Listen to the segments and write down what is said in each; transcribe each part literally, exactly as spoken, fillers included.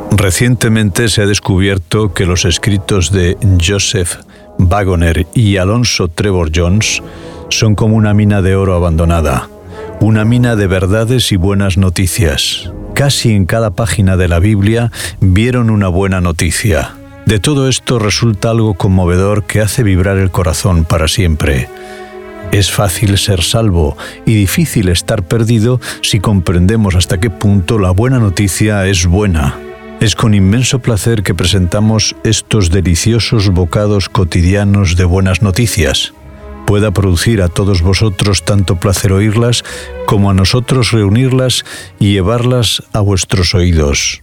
Recientemente se ha descubierto que los escritos de Joseph Wagoner y Alonzo Trevor Jones son como una mina de oro abandonada, una mina de verdades y buenas noticias. Casi en cada página de la Biblia vieron una buena noticia. De todo esto resulta algo conmovedor que hace vibrar el corazón para siempre. Es fácil ser salvo y difícil estar perdido si comprendemos hasta qué punto la buena noticia es buena. Es con inmenso placer que presentamos estos deliciosos bocados cotidianos de buenas noticias. Pueda producir a todos vosotros tanto placer oírlas como a nosotros reunirlas y llevarlas a vuestros oídos.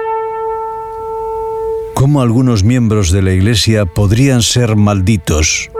¿Cómo algunos miembros de la Iglesia podrían ser malditos?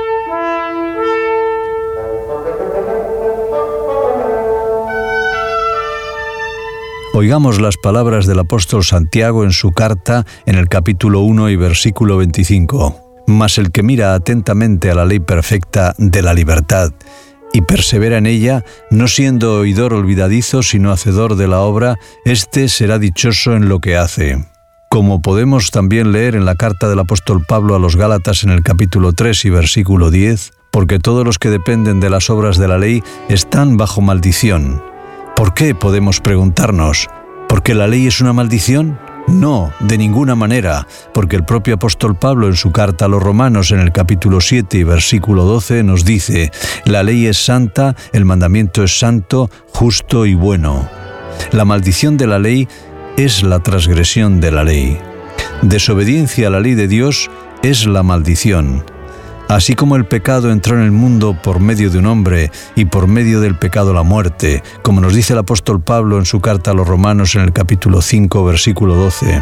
Oigamos las palabras del apóstol Santiago en su carta en el capítulo uno y versículo veinticinco. Mas el que mira atentamente a la ley perfecta de la libertad y persevera en ella, no siendo oidor olvidadizo, sino hacedor de la obra, éste será dichoso en lo que hace. Como podemos también leer en la carta del apóstol Pablo a los Gálatas en el capítulo tres y versículo diez, porque todos los que dependen de las obras de la ley están bajo maldición. ¿Por qué? Podemos preguntarnos. ¿Por qué la ley es una maldición? No, de ninguna manera, porque el propio apóstol Pablo en su carta a los Romanos en el capítulo siete y versículo doce nos dice: la ley es santa, el mandamiento es santo, justo y bueno. La maldición de la ley es la transgresión de la ley. Desobediencia a la ley de Dios es la maldición. Así como el pecado entró en el mundo por medio de un hombre y por medio del pecado la muerte, como nos dice el apóstol Pablo en su carta a los Romanos en el capítulo cinco, versículo doce,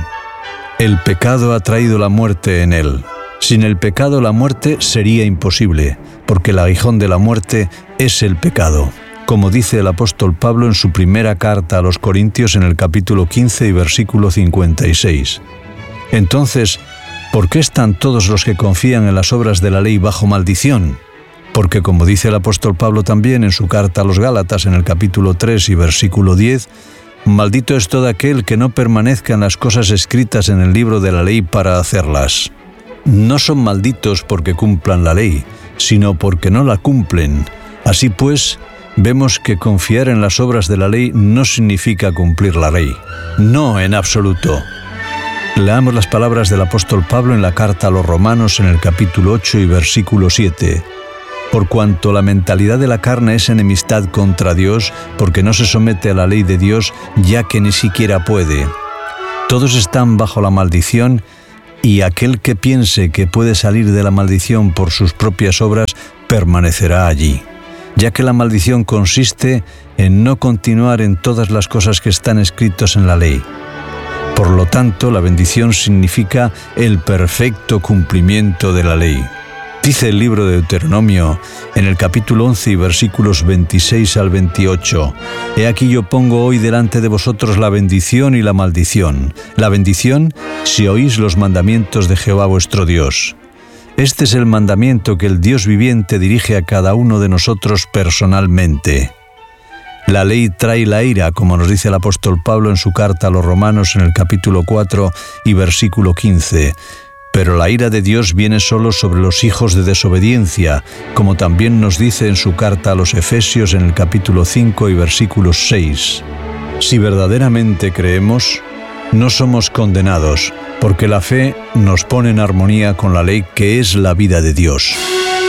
el pecado ha traído la muerte en él. Sin el pecado la muerte sería imposible, porque el aguijón de la muerte es el pecado, como dice el apóstol Pablo en su primera carta a los Corintios en el capítulo quince y versículo cincuenta y seis. Entonces, ¿por qué están todos los que confían en las obras de la ley bajo maldición? Porque, como dice el apóstol Pablo también en su carta a los Gálatas en el capítulo tres y versículo diez, maldito es todo aquel que no permanezca en las cosas escritas en el libro de la ley para hacerlas. No son malditos porque cumplan la ley, sino porque no la cumplen. Así pues, vemos que confiar en las obras de la ley no significa cumplir la ley. No, en absoluto. Leamos las palabras del apóstol Pablo en la carta a los Romanos en el capítulo ocho y versículo siete. Por cuanto la mentalidad de la carne es enemistad contra Dios, porque no se somete a la ley de Dios, ya que ni siquiera puede. Todos están bajo la maldición, y aquel que piense que puede salir de la maldición por sus propias obras, permanecerá allí, ya que la maldición consiste en no continuar en todas las cosas que están escritas en la ley. Por lo tanto, la bendición significa el perfecto cumplimiento de la ley. Dice el libro de Deuteronomio, en el capítulo once y versículos veintiséis al veintiocho, «He aquí yo pongo hoy delante de vosotros la bendición y la maldición. La bendición, si oís los mandamientos de Jehová vuestro Dios». Este es el mandamiento que el Dios viviente dirige a cada uno de nosotros personalmente. La ley trae la ira, como nos dice el apóstol Pablo en su carta a los Romanos en el capítulo cuatro y versículo quince. Pero la ira de Dios viene solo sobre los hijos de desobediencia, como también nos dice en su carta a los Efesios en el capítulo cinco y versículo seis. Si verdaderamente creemos, no somos condenados, porque la fe nos pone en armonía con la ley que es la vida de Dios.